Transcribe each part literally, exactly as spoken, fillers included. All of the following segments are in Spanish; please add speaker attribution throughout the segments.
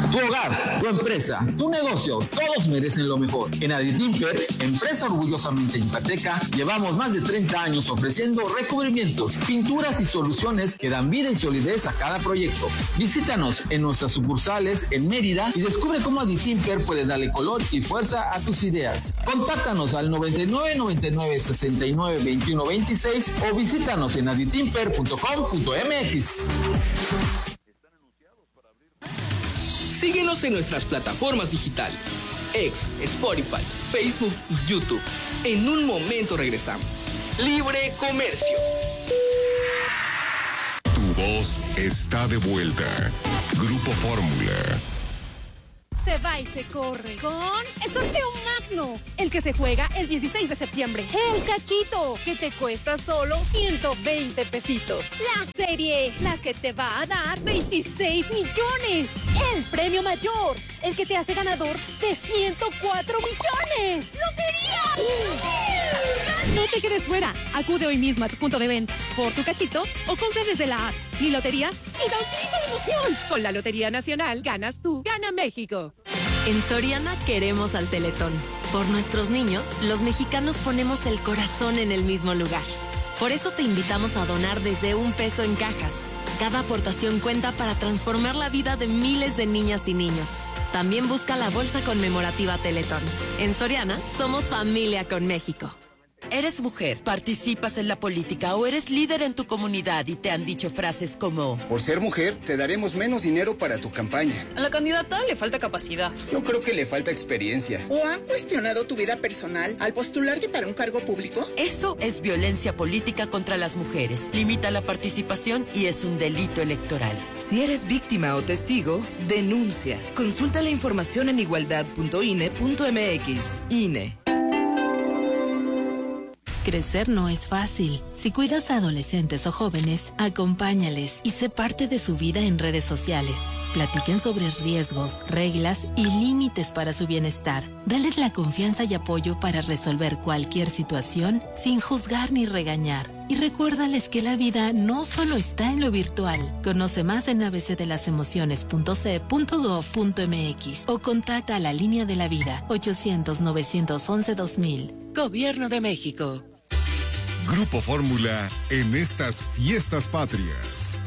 Speaker 1: Tu hogar, tu empresa, tu negocio, todos merecen lo mejor. En Aditimper, empresa orgullosamente yucateca, llevamos más de treinta años ofreciendo recubrimientos, pinturas y soluciones que dan vida y solidez a cada proyecto. Visítanos en nuestras sucursales en Mérida y descubre cómo Aditimper puede darle color y fuerza a tus ideas. Contáctanos al noventa y nueve, noventa y nueve, sesenta y nueve, veintiuno, veintiséis o visítanos en aditimper punto com punto m x.
Speaker 2: Síguenos en nuestras plataformas digitales, X, Spotify, Facebook y YouTube. En un momento regresamos. Libre Comercio.
Speaker 3: Tu voz está de vuelta. Grupo Fórmula.
Speaker 4: Se va y se corre con el sorteo Magno, el que se juega el dieciséis de septiembre. El cachito, que te cuesta solo ciento veinte pesitos. La serie, la que te va a dar veintiséis millones. El premio mayor, el que te hace ganador de ciento cuatro millones. ¡Lotería! No te quedes fuera. Acude hoy mismo a tu punto de venta por tu cachito o compra desde la app Mi Lotería y Gautito de emoción. Con la Lotería Nacional ganas tú, gana México.
Speaker 5: En Soriana queremos al Teletón. Por nuestros niños, los mexicanos ponemos el corazón en el mismo lugar. Por eso te invitamos a donar desde un peso en cajas. Cada aportación cuenta para transformar la vida de miles de niñas y niños. También busca la bolsa conmemorativa Teletón. En Soriana, somos familia con México.
Speaker 6: ¿Eres mujer, participas en la política o eres líder en tu comunidad y te han dicho frases como:
Speaker 7: por ser mujer, te daremos menos dinero para tu campaña?
Speaker 8: A la candidata le falta capacidad.
Speaker 7: Yo creo que le falta experiencia.
Speaker 9: ¿O han cuestionado tu vida personal al postularte para un cargo público?
Speaker 6: Eso es violencia política contra las mujeres. Limita la participación y es un delito electoral.
Speaker 10: Si eres víctima o testigo, denuncia. Consulta la información en igualdad punto i n e punto m x. I N E.
Speaker 11: Crecer no es fácil. Si cuidas a adolescentes o jóvenes, acompáñales y sé parte de su vida en redes sociales. Platiquen sobre riesgos, reglas y límites para su bienestar. Dales la confianza y apoyo para resolver cualquier situación sin juzgar ni regañar. Y recuérdales que la vida no solo está en lo virtual. Conoce más en a b c de las emociones punto c punto gov punto m x o contacta a la línea de la vida ochocientos, novecientos once, dos mil. Gobierno de México.
Speaker 3: Grupo Fórmula en estas fiestas patrias.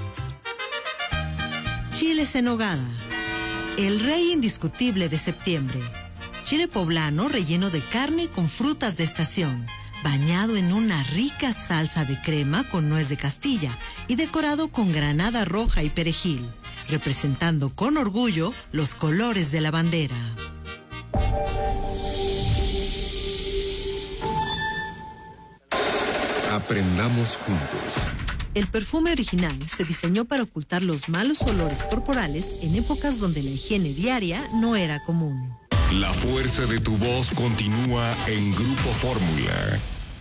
Speaker 12: Chiles en nogada, el rey indiscutible de septiembre. Chile poblano relleno de carne con frutas de estación, bañado en una rica salsa de crema con nuez de Castilla y decorado con granada roja y perejil, representando con orgullo los colores de la bandera.
Speaker 3: Aprendamos juntos.
Speaker 12: El perfume original se diseñó para ocultar los malos olores corporales en épocas donde la higiene diaria no era común.
Speaker 3: La fuerza de tu voz continúa en Grupo Fórmula.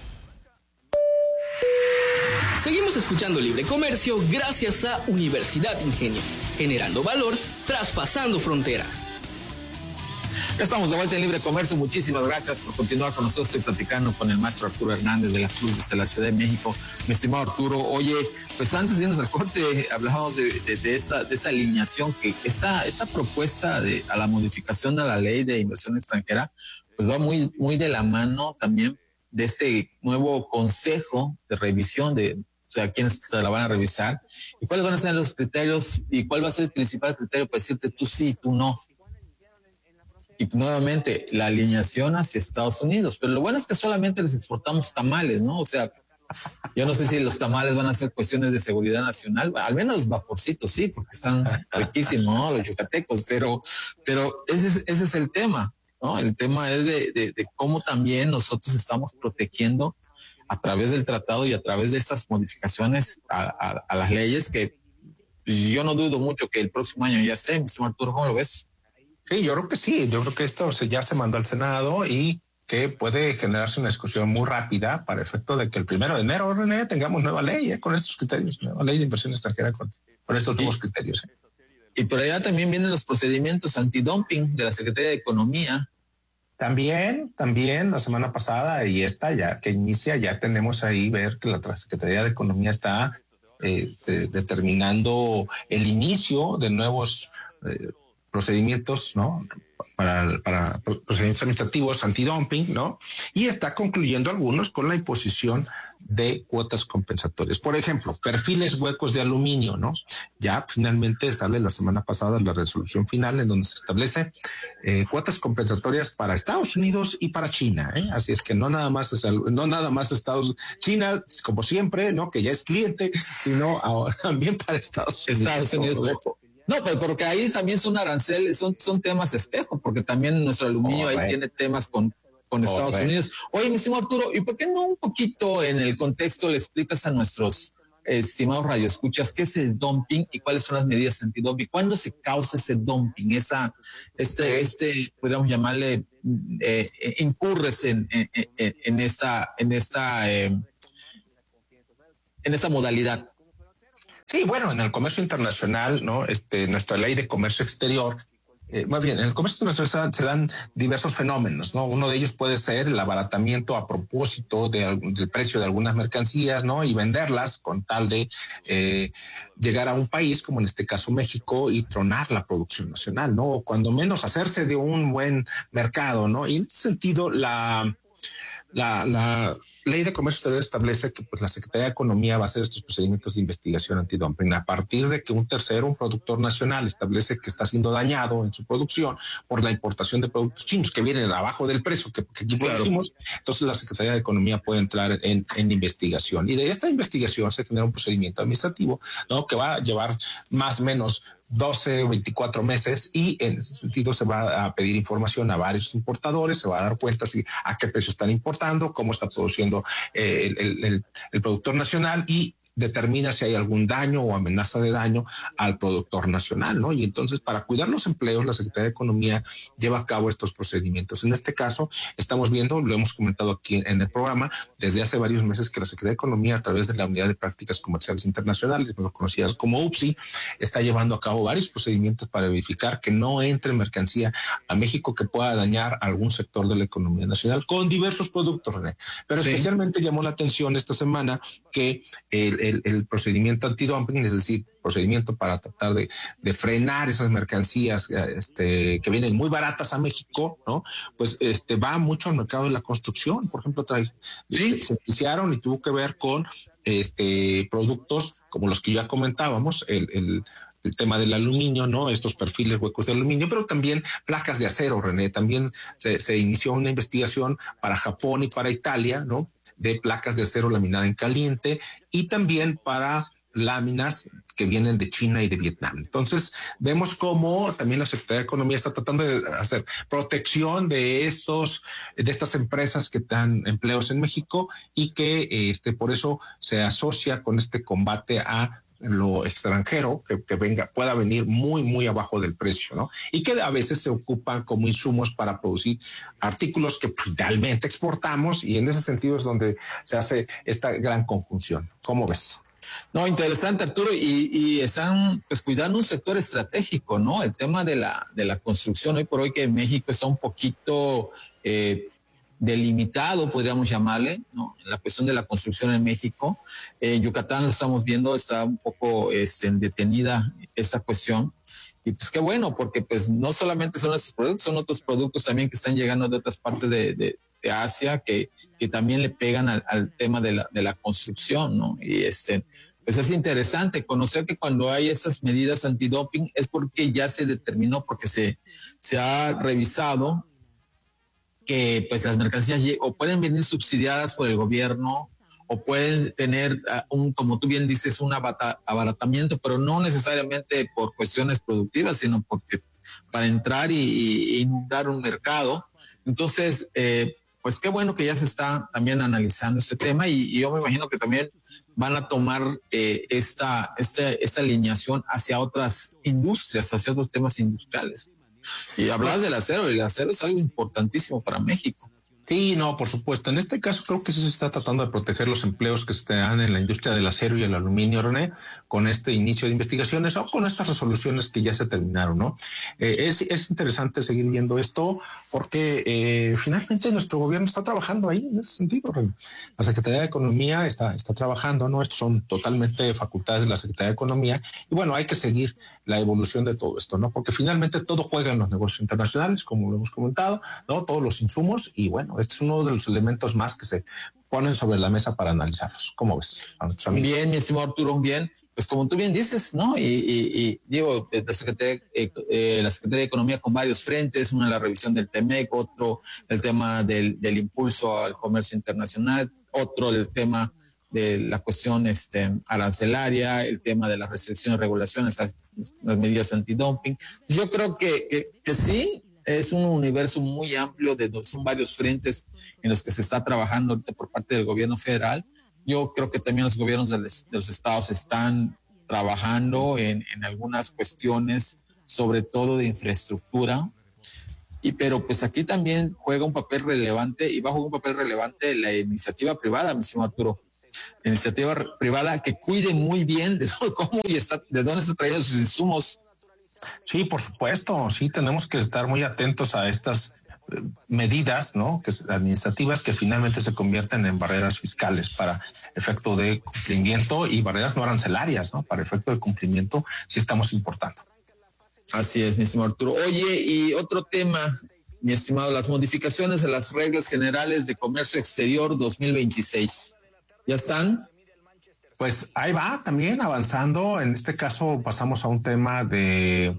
Speaker 2: Seguimos escuchando Libre Comercio gracias a Universidad Ingenio, generando valor, traspasando fronteras.
Speaker 1: Ya estamos de vuelta en Libre Comercio. Muchísimas gracias por continuar con nosotros. Estoy platicando con el maestro Arturo Hernández de la Cruz desde la Ciudad de México. Mi estimado Arturo, oye, pues antes de irnos al corte, hablábamos de, de, de, esta, de esta alineación, que esta, esta propuesta de, a la modificación de la ley de inversión extranjera, pues va muy, muy de la mano también de este nuevo consejo de revisión de, o sea, quiénes la van a revisar y cuáles van a ser los criterios y cuál va a ser el principal criterio para decirte tú sí y tú no. Y nuevamente, la alineación hacia Estados Unidos. Pero lo bueno es que solamente les exportamos tamales, ¿no? O sea, yo no sé si los tamales van a ser cuestiones de seguridad nacional. Al menos vaporcitos, sí, porque están riquísimos, ¿no? Los yucatecos. Pero, pero ese es, ese es el tema, ¿no? El tema es de, de, de cómo también nosotros estamos protegiendo a través del tratado y a través de estas modificaciones a, a, a las leyes, que yo no dudo mucho que el próximo año ya esté. Mister Arturo, ¿cómo lo ves?
Speaker 13: Sí, yo creo que sí. Yo creo que esto se, ya se mandó al Senado y que puede generarse una discusión muy rápida para efecto de que el primero de enero, René, tengamos nueva ley eh, con estos criterios, nueva ley de inversión extranjera con, con estos nuevos criterios. Eh.
Speaker 1: Y por allá también vienen los procedimientos antidumping de la Secretaría de Economía.
Speaker 13: También, también la semana pasada y esta ya que inicia, ya tenemos ahí ver que la Secretaría de Economía está eh, de, determinando el inicio de nuevos eh, procedimientos, ¿no? Para, para procedimientos administrativos antidumping, ¿no? Y está concluyendo algunos con la imposición de cuotas compensatorias. Por ejemplo, perfiles huecos de aluminio, ¿no? Ya finalmente sale la semana pasada la resolución final en donde se establece eh, cuotas compensatorias para Estados Unidos y para China, ¿eh? Así es que no nada más es, no nada más Estados China, como siempre, ¿no? Que ya es cliente, sino ahora también para Estados Unidos.
Speaker 1: Estados Unidos. No, pero porque ahí también son aranceles, son, son temas espejo, porque también nuestro aluminio oh, ahí right. tiene temas con, con Estados oh, right. Unidos. Oye, mi estimado Arturo, ¿y por qué no un poquito en el contexto le explicas a nuestros estimados radioescuchas qué es el dumping y cuáles son las medidas antidumping? ¿Cuándo se causa ese dumping? Esa, este, este, podríamos llamarle, eh, incurres en, en, en, en esta, en esta, eh, en esta modalidad.
Speaker 13: Sí, bueno, en el comercio internacional, ¿no? Este, nuestra ley de comercio exterior, eh, más bien, en el comercio internacional se dan diversos fenómenos, ¿no? Uno de ellos puede ser el abaratamiento a propósito de, del precio de algunas mercancías, ¿no? Y venderlas con tal de eh, llegar a un país, como en este caso México, y tronar la producción nacional, ¿no? O cuando menos hacerse de un buen mercado, ¿no? Y en ese sentido, la... La, la ley de comercio exterior establece que pues, la Secretaría de Economía va a hacer estos procedimientos de investigación antidumping a partir de que un tercero, un productor nacional, establece que está siendo dañado en su producción por la importación de productos chinos que vienen abajo del precio que, que aquí claro. producimos. Entonces la Secretaría de Economía puede entrar en, en investigación y de esta investigación se genera un procedimiento administrativo, ¿no? Que va a llevar más o menos doce o veinticuatro meses y en ese sentido se va a pedir información a varios importadores, se va a dar cuenta si a qué precio están importando, cómo está produciendo eh, el, el, el, el productor nacional y determina si hay algún daño o amenaza de daño al productor nacional, ¿no? Y entonces, para cuidar los empleos, la Secretaría de Economía lleva a cabo estos procedimientos. En este caso, estamos viendo, lo hemos comentado aquí en el programa, desde hace varios meses que la Secretaría de Economía, a través de la Unidad de Prácticas Comerciales Internacionales, conocidas como U P S I, está llevando a cabo varios procedimientos para verificar que no entre mercancía a México que pueda dañar algún sector de la economía nacional con diversos productos, René. Pero sí. Especialmente llamó la atención esta semana que el El, el procedimiento antidumping, es decir, procedimiento para tratar de, de frenar esas mercancías este, que vienen muy baratas a México, ¿no? Pues este va mucho al mercado de la construcción, por ejemplo, trae, ¿sí? se, se iniciaron y tuvo que ver con este productos como los que ya comentábamos, el, el el tema del aluminio, ¿no? Estos perfiles huecos de aluminio, pero también placas de acero, René. También se, se inició una investigación para Japón y para Italia, ¿no? De placas de acero laminada en caliente y también para láminas que vienen de China y de Vietnam. Entonces, vemos cómo también la Secretaría de Economía está tratando de hacer protección de estos, de estas empresas que dan empleos en México y que este, por eso se asocia con este combate a lo extranjero que, que venga, pueda venir muy, muy abajo del precio, ¿no? Y que a veces se ocupan como insumos para producir artículos que finalmente exportamos y en ese sentido es donde se hace esta gran conjunción. ¿Cómo ves?
Speaker 1: No, interesante, Arturo, y, y están pues cuidando un sector estratégico, ¿no? El tema de la, de la construcción, hoy por hoy que México está un poquito eh, delimitado, podríamos llamarle, ¿no? En la cuestión de la construcción en México. En eh, Yucatán lo estamos viendo, está un poco este, detenida esta cuestión. Y pues qué bueno, porque pues no solamente son estos productos, son otros productos también que están llegando de otras partes de, de, de Asia que, que también le pegan al, al tema de la, de la construcción, ¿no? Y este, pues es interesante conocer que cuando hay esas medidas antidoping es porque ya se determinó, porque se, se ha revisado que pues las mercancías o pueden venir subsidiadas por el gobierno o pueden tener uh, un, como tú bien dices, un abata, abaratamiento, pero no necesariamente por cuestiones productivas, sino porque para entrar y, y inundar un mercado. Entonces, eh, pues qué bueno que ya se está también analizando este tema y, y yo me imagino que también van a tomar eh, esta, esta, esta alineación hacia otras industrias, hacia otros temas industriales. Y hablabas del acero, y el acero es algo importantísimo para México.
Speaker 13: Sí, no, por supuesto. En este caso creo que sí se está tratando de proteger los empleos que están en la industria del acero y el aluminio, René, con este inicio de investigaciones o con estas resoluciones que ya se terminaron, ¿no? Eh, es, es interesante seguir viendo esto porque eh, finalmente nuestro gobierno está trabajando ahí en ese sentido, René. La Secretaría de Economía está, está trabajando, ¿no? Estos son totalmente facultades de la Secretaría de Economía y bueno, hay que seguir la evolución de todo esto, ¿no? Porque finalmente todo juega en los negocios internacionales, como lo hemos comentado, ¿no? Todos los insumos y bueno, este es uno de los elementos más que se ponen sobre la mesa para analizarlos. ¿Cómo ves? A nuestros amigos.
Speaker 1: Bien, mi estimado Arturo, bien. Pues como tú bien dices, ¿no? Y, y, y digo, la Secretaría, eh, eh, la Secretaría de Economía con varios frentes, una la revisión del T M E C, otro el tema del, del impulso al comercio internacional, otro el tema de la cuestión este, arancelaria, el tema de las restricciones, regulaciones, las, las medidas antidumping. Yo creo que, que, que sí, es un universo muy amplio, de son varios frentes en los que se está trabajando ahorita por parte del gobierno federal. Yo creo que también los gobiernos de los, de los estados están trabajando en, en algunas cuestiones, sobre todo de infraestructura. Y pero pues aquí también juega un papel relevante y va a jugar un papel relevante la iniciativa privada, mi señor Arturo. La iniciativa privada que cuide muy bien de cómo y está, de dónde está trayendo sus insumos.
Speaker 13: Sí, por supuesto, sí, tenemos que estar muy atentos a estas eh, medidas, ¿no? Que administrativas que finalmente se convierten en barreras fiscales para efecto de cumplimiento y barreras no arancelarias, ¿no? Para efecto de cumplimiento si estamos importando.
Speaker 1: Así es, mi estimado Arturo. Oye, y otro tema, mi estimado, las modificaciones de las reglas generales de comercio exterior dos mil veintiséis. ¿Ya están?
Speaker 13: Pues ahí va también avanzando. En este caso pasamos a un tema de,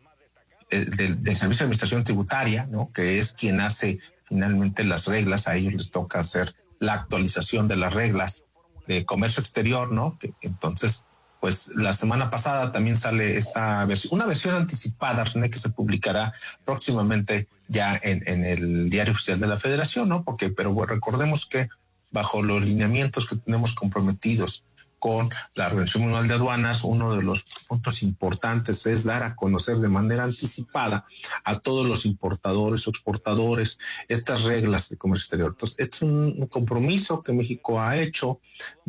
Speaker 13: de, de, del Servicio de Administración Tributaria, ¿no? Que es quien hace finalmente las reglas. A ellos les toca hacer la actualización de las reglas de comercio exterior, ¿no? Que, entonces, pues la semana pasada también sale esta versión, una versión anticipada, René, que se publicará próximamente ya en, en el Diario Oficial de la Federación, ¿no? Porque, pero bueno, recordemos que bajo los lineamientos que tenemos comprometidos con la Organización Mundial de Aduanas, uno de los puntos importantes es dar a conocer de manera anticipada a todos los importadores o exportadores estas reglas de comercio exterior. Entonces, es un compromiso que México ha hecho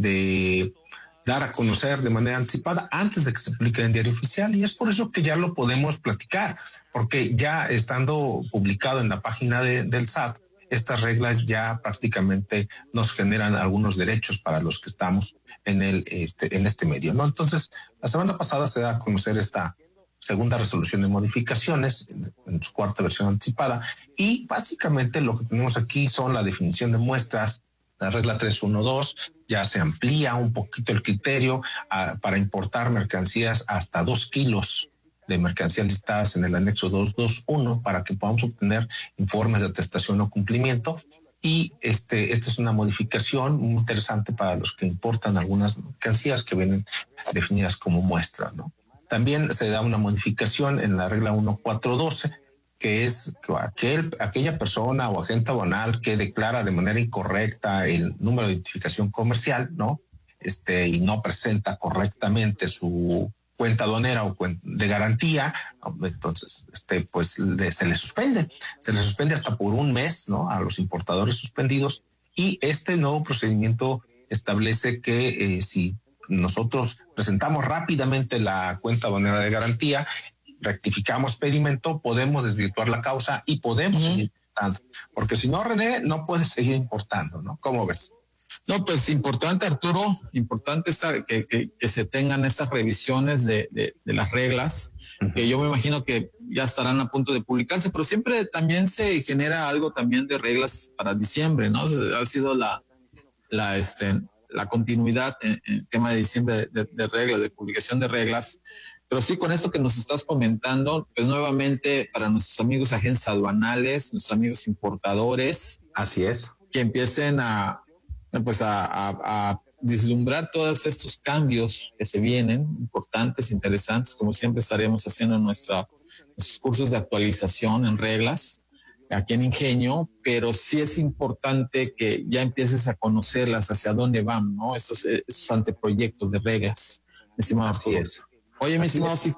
Speaker 13: de dar a conocer de manera anticipada antes de que se publique en el Diario Oficial, y es por eso que ya lo podemos platicar, porque ya estando publicado en la página de, del S A T, estas reglas ya prácticamente nos generan algunos derechos para los que estamos en el este en este medio, ¿no? Entonces, la semana pasada se da a conocer esta segunda resolución de modificaciones en, en su cuarta versión anticipada, y básicamente lo que tenemos aquí son la definición de muestras. La regla tres punto doce ya se amplía un poquito el criterio a, para importar mercancías hasta dos kilos de mercancías listadas en el anexo dos punto dos punto uno para que podamos obtener informes de atestación o cumplimiento. Y este, esta es una modificación muy interesante para los que importan algunas mercancías que vienen definidas como muestras, ¿no? También se da una modificación en la regla uno punto cuatro punto doce, que es que aquel, aquella persona o agente aduanal que declara de manera incorrecta el número de identificación comercial, ¿no? Este, y no presenta correctamente su cuenta aduanera o cuenta de garantía, entonces este pues le, se le suspende, se le suspende hasta por un mes, ¿no? A los importadores suspendidos, y este nuevo procedimiento establece que eh, si nosotros presentamos rápidamente la cuenta aduanera de garantía, rectificamos pedimento, podemos desvirtuar la causa y podemos uh-huh. seguir importando, porque si no, René, no puedes seguir importando, ¿no? ¿Cómo ves?
Speaker 1: No, pues importante, Arturo, importante estar, que, que, que se tengan estas revisiones de, de, de las reglas, uh-huh. que yo me imagino que ya estarán a punto de publicarse, pero siempre también se genera algo también de reglas para diciembre, ¿no? Ha sido la, la, este, la continuidad en, en tema de diciembre de, de, de reglas, de publicación de reglas. Pero sí, con esto que nos estás comentando, pues nuevamente para nuestros amigos agentes aduanales, nuestros amigos importadores.
Speaker 13: Así es.
Speaker 1: Que empiecen a, pues a, a, a vislumbrar todos estos cambios que se vienen, importantes, interesantes, como siempre estaremos haciendo en nuestra, nuestros cursos de actualización en reglas, aquí en Ingenio, pero sí es importante que ya empieces a conocerlas, hacia dónde van, ¿no? Esos, esos anteproyectos de reglas, estimado Arturo.
Speaker 13: Así es.
Speaker 1: Oye, mi estimado, si, si,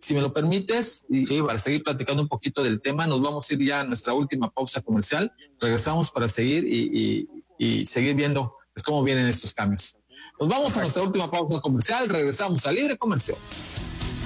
Speaker 1: si me lo permites, y sí, para seguir platicando un poquito del tema, nos vamos a ir ya a nuestra última pausa comercial. Regresamos para seguir y, y, y seguir viendo pues, cómo vienen estos cambios. Nos vamos a nuestra última pausa comercial, regresamos a Libre Comercio.